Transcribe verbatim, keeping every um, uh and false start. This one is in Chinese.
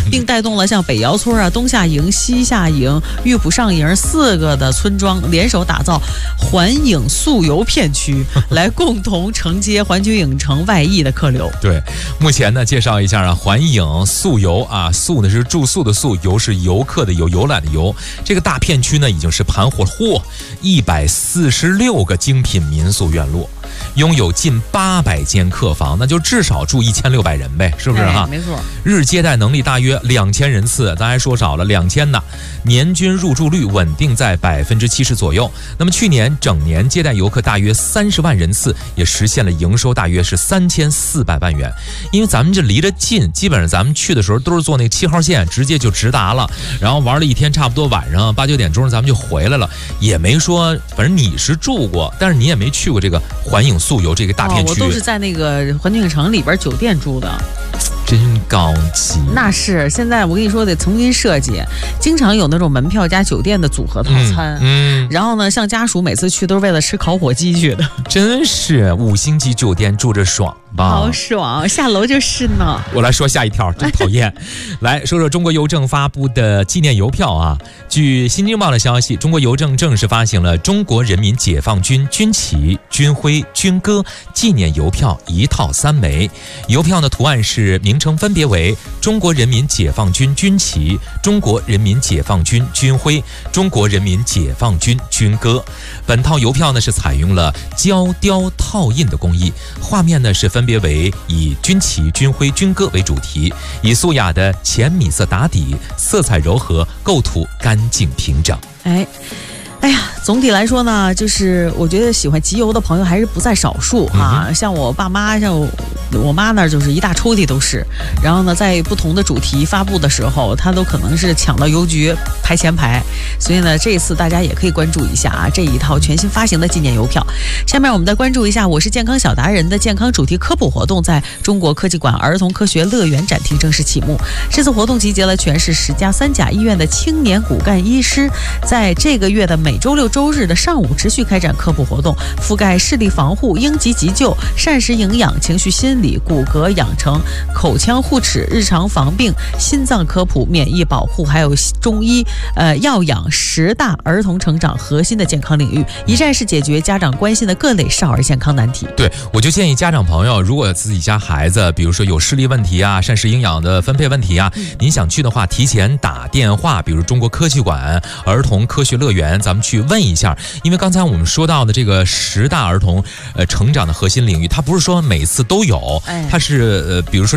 并带动了像北窑村啊、东夏营、西夏营、玉浦上营四个的村庄联手打造环影宿游片区，来共同承接环球影城外溢的客流。 对，目前呢，介绍一下啊，环影宿游啊，宿呢是住宿的宿，游是游客的游，游览的游。这个大片区呢，已经是盘活嚯一百四十六个精品民宿院落。拥有近八百间客房，那就至少住一千六百人呗，是不是哈？ 哎、没错。 日接待能力大约两千人次，咱还说少了两千呢。年均入住率稳定在百分之七十左右。那么去年整年接待游客大约三十万人次，也实现了营收大约是三千四百万元。因为咱们这离着近，基本上咱们去的时候都是坐那个七号线，直接就直达了，然后玩了一天，差不多晚上八九点钟咱们就回来了，也没说，反正你是住过，但是你也没去过这个环影宿游这个大片区。 哦、我都是在那个环球影城里边酒店住的。 真高级。 那是，现在我跟你说得重新设计，经常有那种门票加酒店的组合套餐。嗯，嗯然后呢，像家属每次去都是为了吃烤火鸡去的。 真是五星级酒店住着爽吧？ 好爽，下楼就是呢。 我来说下一条，真讨厌。来说说中国邮政发布的纪念邮票啊。据新京报的消息，中国邮政正式发行了中国人民解放军军旗、军徽、军歌纪念邮票一套三枚。邮票的图案是名称分别为中国人民解放军军旗、中国人民解放军军徽、中国人民解放军军歌。本套邮票呢是采用了胶雕套印的工艺，画面呢是分别为以军旗、军徽、军歌为主题，以素雅的浅米色打底，色彩柔和，构图干净平整。 哎。哎呀，总体来说呢，就是我觉得喜欢集邮的朋友还是不在少数哈、嗯。像我爸妈，像我我妈那儿就是一大抽屉都是。然后呢，在不同的主题发布的时候，他都可能是抢到邮局排前排。所以呢，这一次大家也可以关注一下啊，这一套全新发行的纪念邮票。下面我们再关注一下，我是健康小达人的健康主题科普活动，在中国科技馆儿童科学乐园展厅正式启幕。这次活动集结了全市十家三甲医院的青年骨干医师，在这个月的每周六周日的上午持续开展科普活动，覆盖视力防护、应急急救、膳食营养、情绪心理、骨骼养成、口腔护齿、日常防病、心脏科普、免疫保护，还有中医、呃药养十大儿童成长核心的健康领域，一站式解决家长关心的各类少儿健康难题。 对，我就建议家长朋友，如果自己家孩子，比如说有视力问题啊、膳食营养的分配问题啊，嗯、您想去的话，提前打电话，比如中国科技馆儿童科学乐园，咱们去问一下。因为刚才我们说到的这个十大儿童呃成长的核心领域，它不是说每次都有，它是呃比如说